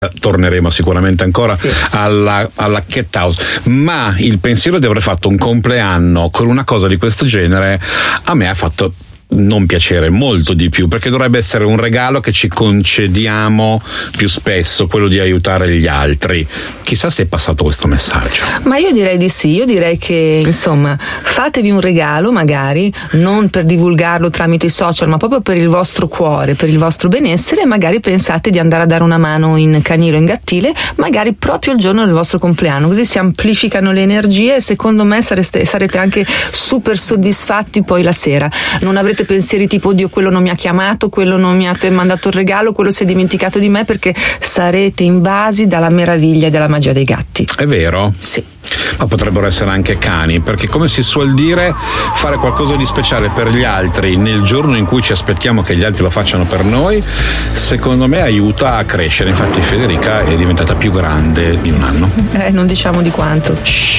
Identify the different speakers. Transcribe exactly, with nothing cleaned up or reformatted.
Speaker 1: torneremo sicuramente ancora sì. alla, alla Cat House, ma il pensiero di aver fatto un compleanno con una cosa di questo genere a me ha fatto non piacere molto di più, perché dovrebbe essere un regalo che ci concediamo più spesso, quello di aiutare gli altri. Chissà se è passato questo messaggio.
Speaker 2: Ma io direi di sì, io direi che insomma fatevi un regalo, magari non per divulgarlo tramite i social, ma proprio per il vostro cuore, per il vostro benessere, e magari pensate di andare a dare una mano in canile o in gattile, magari proprio il giorno del vostro compleanno, così si amplificano le energie e secondo me sareste, sarete anche super soddisfatti poi la sera. Non avrete pensieri tipo oddio quello non mi ha chiamato, quello non mi ha mandato il regalo, quello si è dimenticato di me, perché sarete invasi dalla meraviglia e dalla magia dei gatti.
Speaker 1: È vero?
Speaker 2: Sì.
Speaker 1: Ma potrebbero essere anche cani, perché come si suol dire, fare qualcosa di speciale per gli altri nel giorno in cui ci aspettiamo che gli altri lo facciano per noi, secondo me aiuta a crescere. Infatti Federica è diventata più grande di un anno.
Speaker 2: Eh, non diciamo di quanto.